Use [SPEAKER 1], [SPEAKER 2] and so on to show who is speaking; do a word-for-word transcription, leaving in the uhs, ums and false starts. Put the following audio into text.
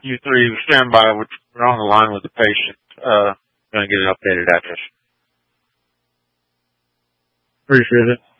[SPEAKER 1] you three stand by. We're on the line with the patient. Uh, going to get an updated address.
[SPEAKER 2] Appreciate it.